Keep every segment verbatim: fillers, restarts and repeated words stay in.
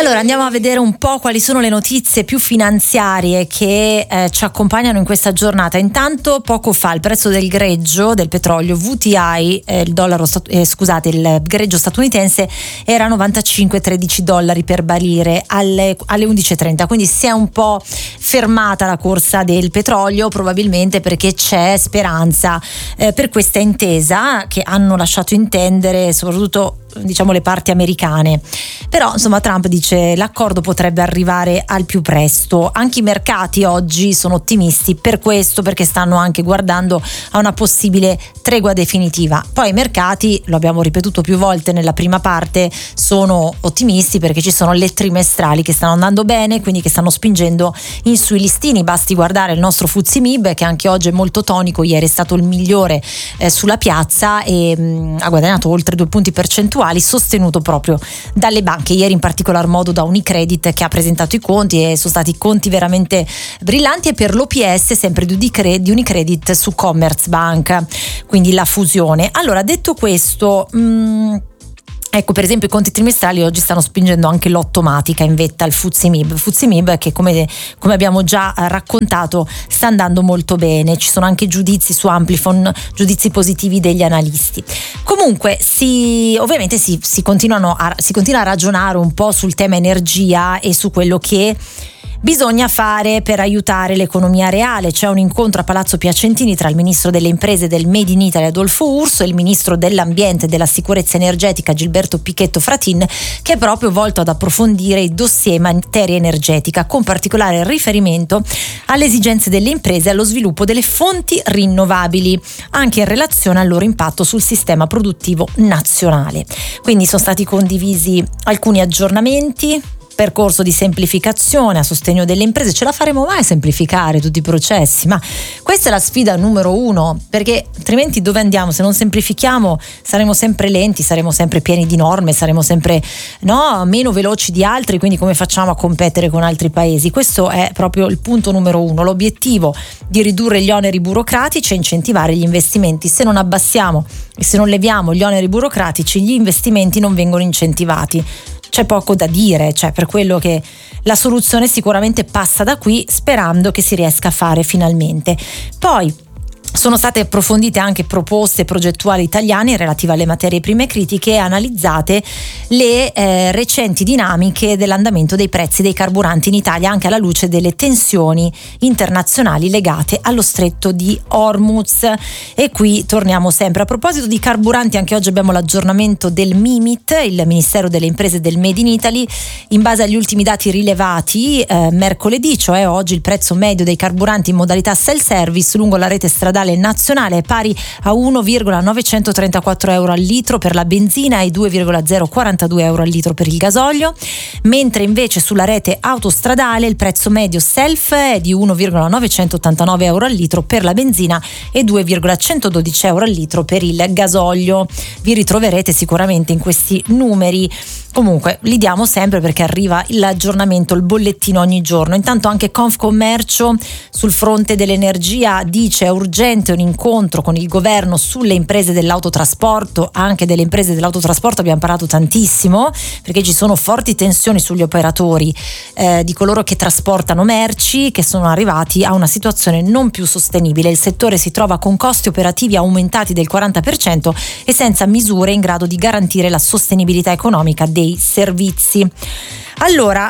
Allora andiamo a vedere un po' quali sono le notizie più finanziarie che eh, ci accompagnano in questa giornata. Intanto poco fa il prezzo del greggio del petrolio V T I, eh, il dollaro stat- eh, scusate il greggio statunitense era novantacinque virgola tredici dollari per barile alle, alle undici e trenta, quindi si è un po' fermata la corsa del petrolio, probabilmente perché c'è speranza eh, per questa intesa che hanno lasciato intendere soprattutto diciamo le parti americane. Però insomma Trump dice l'accordo potrebbe arrivare al più presto. Anche i mercati oggi sono ottimisti per questo, perché stanno anche guardando a una possibile tregua definitiva. Poi i mercati, lo abbiamo ripetuto più volte nella prima parte, sono ottimisti perché ci sono le trimestrali che stanno andando bene, quindi che stanno spingendo in su i listini. Basti guardare il nostro F T S E M I B che anche oggi è molto tonico, ieri è stato il migliore eh, sulla piazza e mh, ha guadagnato oltre due punti percentuali, sostenuto proprio dalle banche, ieri in particolar modo da Unicredit che ha presentato i conti e sono stati conti veramente brillanti, e per l'O P S sempre di Unicredit su Commerzbank, quindi la fusione. Allora detto questo, mh, ecco, per esempio i conti trimestrali oggi stanno spingendo anche l'Ottomatica in vetta al F T S E M I B. F T S E M I B che come, come abbiamo già raccontato sta andando molto bene, ci sono anche giudizi su Amplifon, giudizi positivi degli analisti. Comunque si, ovviamente si, si, continuano a, si continua a ragionare un po' sul tema energia e su quello che bisogna fare per aiutare l'economia reale. C'è un incontro a Palazzo Piacentini tra il ministro delle imprese del Made in Italy Adolfo Urso e il ministro dell'ambiente e della sicurezza energetica Gilberto Pichetto Fratin, che è proprio volto ad approfondire i dossier in materia energetica, con particolare riferimento alle esigenze delle imprese e allo sviluppo delle fonti rinnovabili, anche in relazione al loro impatto sul sistema produttivo nazionale. Quindi sono stati condivisi alcuni aggiornamenti. Percorso di semplificazione a sostegno delle imprese. Ce la faremo mai a semplificare tutti i processi? Ma questa è la sfida numero uno, perché altrimenti dove andiamo? Se non semplifichiamo saremo sempre lenti, saremo sempre pieni di norme, saremo sempre no, meno veloci di altri, quindi come facciamo a competere con altri paesi? Questo è proprio il punto numero uno, l'obiettivo di ridurre gli oneri burocratici e incentivare gli investimenti. Se non abbassiamo e se non leviamo gli oneri burocratici, gli investimenti non vengono incentivati. C'è poco da dire, cioè per quello che la soluzione sicuramente passa da qui, sperando che si riesca a fare finalmente. Poi sono state approfondite anche proposte progettuali italiane relative alle materie prime critiche e analizzate le eh, recenti dinamiche dell'andamento dei prezzi dei carburanti in Italia, anche alla luce delle tensioni internazionali legate allo stretto di Hormuz. E qui torniamo sempre. A proposito di carburanti, anche oggi abbiamo l'aggiornamento del MIMIT, il Ministero delle Imprese del Made in Italy. In base agli ultimi dati rilevati eh, mercoledì, cioè oggi, il prezzo medio dei carburanti in modalità self-service lungo la rete stradale nazionale è pari a uno virgola novecentotrentaquattro euro al litro per la benzina e due virgola zero quarantadue euro al litro per il gasolio, mentre invece sulla rete autostradale il prezzo medio self è di uno virgola novecentottantanove euro al litro per la benzina e due virgola centododici euro al litro per il gasolio. Vi ritroverete sicuramente in questi numeri. Comunque li diamo sempre perché arriva l'aggiornamento, il bollettino ogni giorno. Intanto anche Confcommercio sul fronte dell'energia dice è urgente un incontro con il governo sulle imprese dell'autotrasporto. Anche delle imprese dell'autotrasporto abbiamo parlato tantissimo, perché ci sono forti tensioni sugli operatori eh, di coloro che trasportano merci, che sono arrivati a una situazione non più sostenibile. Il settore si trova con costi operativi aumentati del quaranta per cento e senza misure in grado di garantire la sostenibilità economica dei servizi. Allora,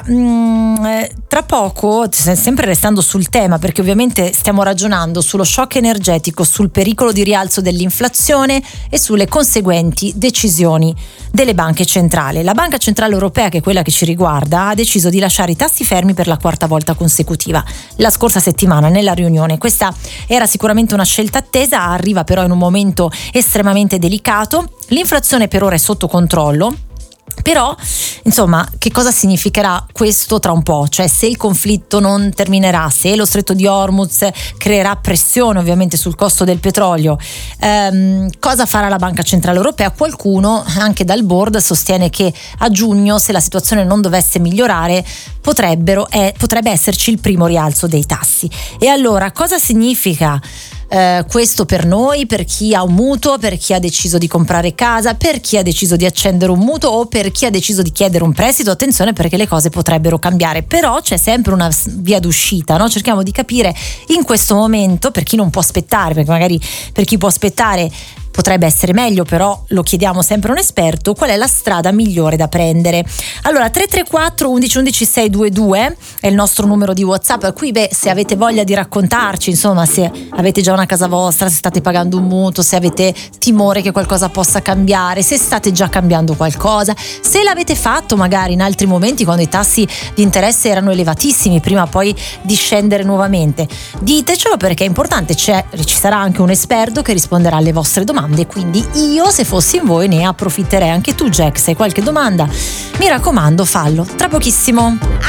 mh, tra poco, sempre restando sul tema, perché ovviamente stiamo ragionando sullo shock energetico, sul pericolo di rialzo dell'inflazione e sulle conseguenti decisioni delle banche centrali. La Banca Centrale Europea, che è quella che ci riguarda, ha deciso di lasciare i tassi fermi per la quarta volta consecutiva la scorsa settimana nella riunione. Questa era sicuramente una scelta attesa, arriva però in un momento estremamente delicato. L'inflazione per ora è sotto controllo. Però, insomma, che cosa significherà questo tra un po'? Cioè, se il conflitto non terminerà, se lo stretto di Hormuz creerà pressione ovviamente sul costo del petrolio, ehm, cosa farà la Banca Centrale Europea? Qualcuno, anche dal board, sostiene che a giugno, se la situazione non dovesse migliorare, potrebbero, eh, potrebbe esserci il primo rialzo dei tassi. E allora, cosa significa eh, questo per noi, per chi ha un mutuo, per chi ha deciso di comprare casa, per chi ha deciso di accendere un mutuo o per chi ha deciso di chiedere un prestito. Attenzione, perché le cose potrebbero cambiare, però c'è sempre una via d'uscita, no? Cerchiamo di capire in questo momento, per chi non può aspettare, perché magari per chi può aspettare potrebbe essere meglio, però lo chiediamo sempre a un esperto, qual è la strada migliore da prendere. Allora tre tre quattro undici undici seicentoventidue è il nostro numero di WhatsApp. Qui beh, se avete voglia di raccontarci, insomma, se avete già una casa vostra, se state pagando un mutuo, se avete timore che qualcosa possa cambiare, se state già cambiando qualcosa, se l'avete fatto magari in altri momenti quando i tassi di interesse erano elevatissimi, prima poi di scendere nuovamente, ditecelo, perché è importante. C'è, ci sarà anche un esperto che risponderà alle vostre domande. Quindi io, se fossi in voi, ne approfitterei. Anche tu, Jack, se hai qualche domanda, mi raccomando, fallo tra pochissimo.